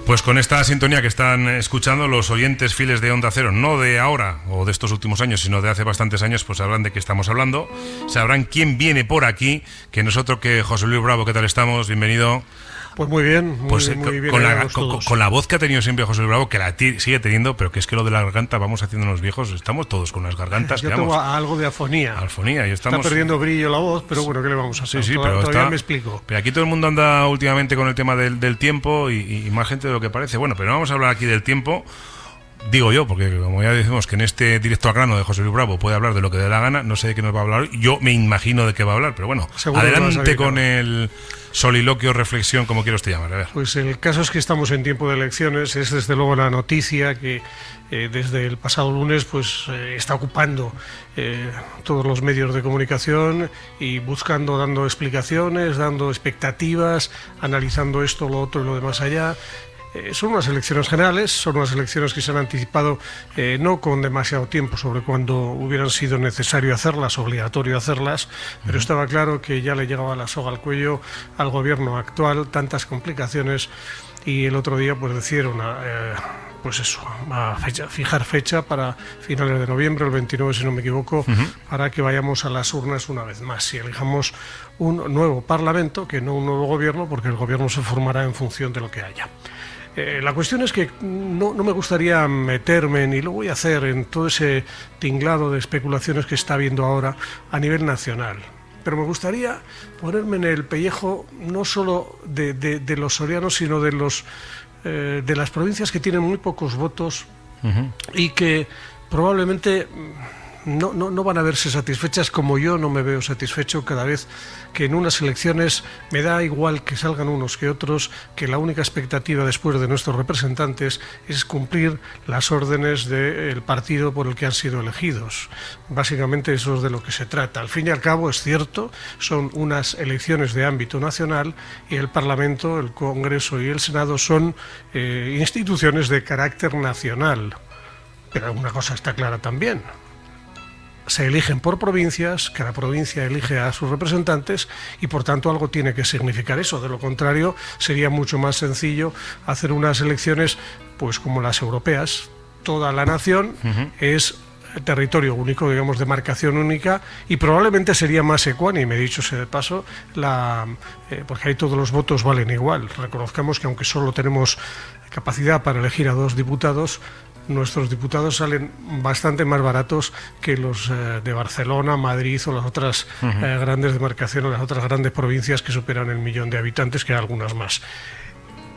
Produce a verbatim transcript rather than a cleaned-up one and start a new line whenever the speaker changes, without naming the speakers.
Pues con esta sintonía que están escuchando los oyentes fieles de Onda Cero, no de ahora o de estos últimos años, sino de hace bastantes años, pues sabrán de qué estamos hablando, sabrán quién viene por aquí, que nosotros, que José Luis Bravo, ¿qué tal estamos? Bienvenido.
Pues muy bien, muy,
pues,
muy bien.
Con la, con, con la voz que ha tenido siempre José Luis Bravo, que la sigue teniendo, pero que es que lo de la garganta, vamos haciéndonos viejos, estamos todos con las gargantas.
Yo tengo algo de afonía.
Afonía, y estamos...
Está perdiendo brillo la voz, pero bueno, ¿qué le vamos a hacer?
Sí, sí,
Tod
pero
todavía
está...
me explico.
Pero aquí todo el mundo anda últimamente con el tema del, del tiempo y, y más gente de lo que parece. Bueno, pero no vamos a hablar aquí del tiempo. Digo yo, porque como ya decimos que en este directo al grano de José Luis Bravo puede hablar de lo que dé la gana, no sé de qué nos va a hablar, yo me imagino de qué va a hablar, pero bueno, seguro adelante con el soliloquio, reflexión, como quiero usted llamar. A ver.
Pues el caso es que estamos en tiempo de elecciones, es desde luego la noticia que eh, desde el pasado lunes pues eh, está ocupando eh, todos los medios de comunicación y buscando, dando explicaciones, dando expectativas, analizando esto, lo otro y lo demás allá. Eh, son unas elecciones generales, son unas elecciones que se han anticipado eh, no con demasiado tiempo sobre cuando hubieran sido necesario hacerlas, obligatorio hacerlas, pero uh-huh. estaba claro que ya le llegaba la soga al cuello al gobierno actual, tantas complicaciones, y el otro día pues decidieron eh, pues eso, a fecha, fijar fecha para finales de noviembre, el veintinueve si no me equivoco, uh-huh. para que vayamos a las urnas una vez más y elijamos un nuevo parlamento, que no un nuevo gobierno, porque el gobierno se formará en función de lo que haya. Eh, la cuestión es que no, no me gustaría meterme, ni lo voy a hacer, en todo ese tinglado de especulaciones que está habiendo ahora a nivel nacional. Pero me gustaría ponerme en el pellejo no solo de, de, de los sorianos, sino de, los, eh, de las provincias que tienen muy pocos votos uh-huh. y que probablemente... No, no, no van a verse satisfechas como yo no me veo satisfecho cada vez que en unas elecciones me da igual que salgan unos que otros, que la única expectativa después de nuestros representantes es cumplir las órdenes del partido por el que han sido elegidos. Básicamente eso es de lo que se trata. Al fin y al cabo es cierto, son unas elecciones de ámbito nacional y el Parlamento, el Congreso y el Senado son eh, instituciones de carácter nacional. Pero una cosa está clara también. Se eligen por provincias, cada provincia elige a sus representantes y por tanto algo tiene que significar eso. De lo contrario, sería mucho más sencillo hacer unas elecciones pues como las europeas. Toda la nación uh-huh. es territorio único, digamos, de marcación única, y probablemente sería más ecuánime, dicho sea de paso, la, eh, porque ahí todos los votos valen igual. Reconozcamos que aunque solo tenemos capacidad para elegir a dos diputados, nuestros diputados salen bastante más baratos que los eh, de Barcelona, Madrid o las otras uh-huh. eh, grandes demarcaciones, las otras grandes provincias que superan el millón de habitantes, que hay algunas más.